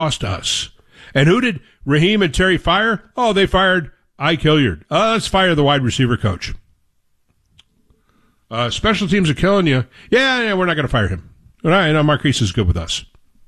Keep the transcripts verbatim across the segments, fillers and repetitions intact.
cost us. And who did Raheem and Terry fire? Oh, they fired Ike Hilliard. Uh, let's fire the wide receiver coach. Uh, special teams are killing you. Yeah, yeah, we're not going to fire him. All right, now Marquise is good with us.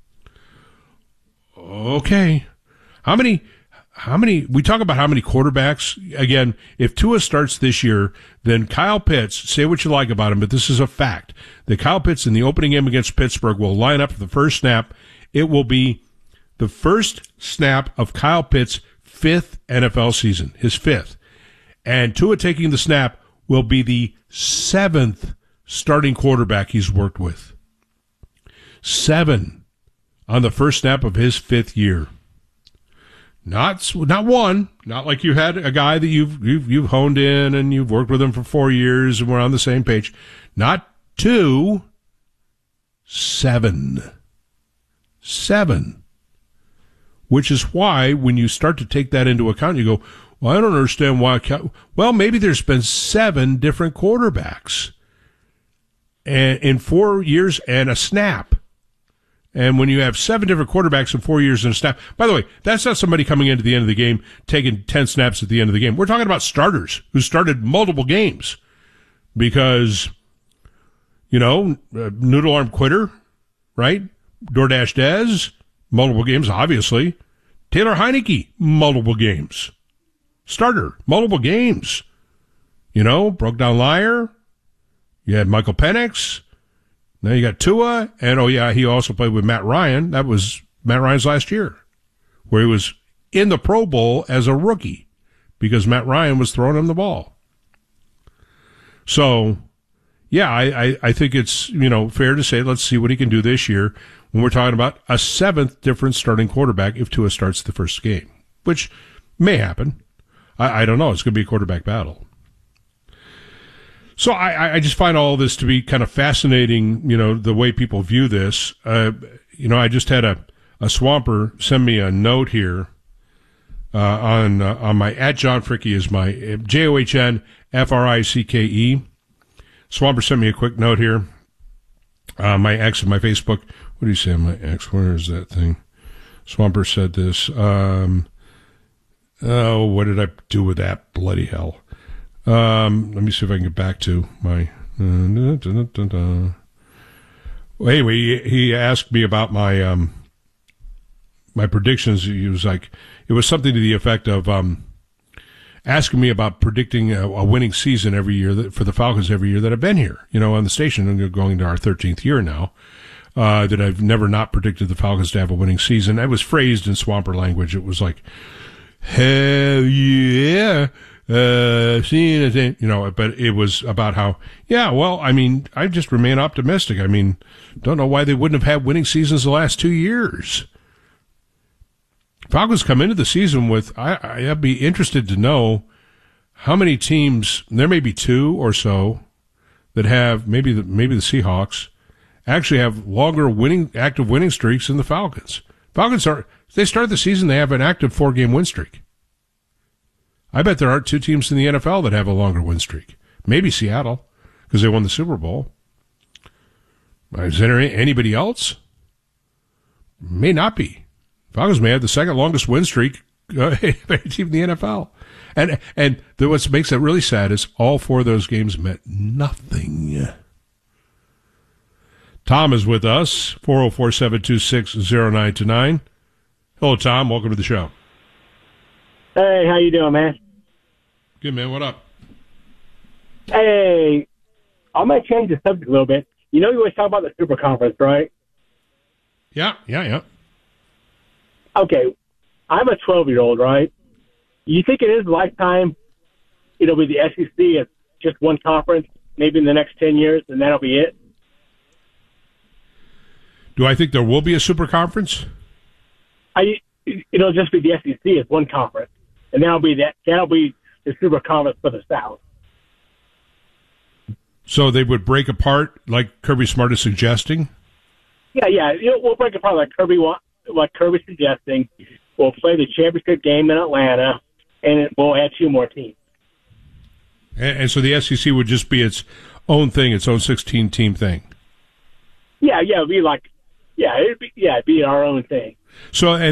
Okay. How many, how many, we talk about how many quarterbacks. Again, if Tua starts this year, then Kyle Pitts, say what you like about him, but this is a fact, that Kyle Pitts in the opening game against Pittsburgh will line up for the first snap. It will be the first snap of Kyle Pitts' fifth N F L season, his fifth. And Tua taking the snap will be the seventh starting quarterback he's worked with. Seven on the first snap of his fifth year. Not not one, not like you had a guy that you've you've you've honed in and you've worked with him for four years and we're on the same page. Not two, seven. Seven. Which is why when you start to take that into account, you go, well, I don't understand why. Well, maybe there's been seven different quarterbacks and in four years and a snap. And when you have seven different quarterbacks in four years and a snap, by the way, that's not somebody coming into the end of the game taking ten snaps at the end of the game. We're talking about starters who started multiple games because, you know, uh, Noodle Arm Quitter, right? DoorDash Dez, multiple games, obviously. Taylor Heineke, multiple games. Starter, multiple games. You know, Broke Down Liar. You had Michael Penix. Now you got Tua, and oh yeah, he also played with Matt Ryan. That was Matt Ryan's last year, where he was in the Pro Bowl as a rookie because Matt Ryan was throwing him the ball. So, yeah, I, I, I think it's, you know, fair to say let's see what he can do this year when we're talking about a seventh different starting quarterback if Tua starts the first game, which may happen. I, I don't know. It's going to be a quarterback battle. So I, I just find all this to be kind of fascinating, you know, the way people view this. Uh, you know, I just had a, a swamper send me a note here uh, on uh, on my, at John Fricke is my, J O H N F R I C K E. Swamper sent me a quick note here. Uh, my ex of my Facebook. What do you say on my ex? Where is that thing? Swamper said this. Um, oh, what did I do with that? Bloody hell. Um, let me see if I can get back to my, uh, da, da, da, da. Well, anyway, he, he asked me about my, um, my predictions. He was like, it was something to the effect of, um, asking me about predicting a, a winning season every year that, for the Falcons every year that I've been here, you know, on the station, and going into our thirteenth year now, uh, that I've never not predicted the Falcons to have a winning season. It was phrased in swamper language. It was like, hell yeah. Uh, seeing it, you know, but it was about how, yeah, well, I mean, I just remain optimistic. I mean, don't know why they wouldn't have had winning seasons the last two years. Falcons come into the season with, I, I'd be interested to know how many teams, there may be two or so, that have, maybe the, maybe the Seahawks, actually have longer winning, active winning streaks than the Falcons. Falcons are, they start the season, they have an active four-game win streak. I bet there aren't two teams in the N F L that have a longer win streak. Maybe Seattle, because they won the Super Bowl. Is there anybody else? May not be. Falcons may have the second longest win streak uh, of any team in the N F L. And and the, what makes that really sad is all four of those games meant nothing. Tom is with us, four oh four, seven two six, oh nine two nine. Hello, Tom. Welcome to the show. Hey, how you doing, man? Good, man. What up? Hey, I'm going to change the subject a little bit. You know, you always talk about the Super Conference, right? Yeah, yeah, yeah. Okay, I'm a twelve-year-old, right? You think in his lifetime it'll be the S E C as just one conference, maybe in the next ten years, and that'll be it? Do I think there will be a Super Conference? I, it'll just be the S E C as one conference, and that'll be that. That'll be the Super Conference for the South. So they would break apart, like Kirby Smart is suggesting? Yeah, yeah. You know, we'll break apart like Kirby, like Kirby's suggesting. We'll play the championship game in Atlanta, and we'll add two more teams. And, and so the S E C would just be its own thing, its own sixteen-team thing. Yeah, yeah. It'd be like, yeah, it'd be, yeah, it'd be our own thing. So, and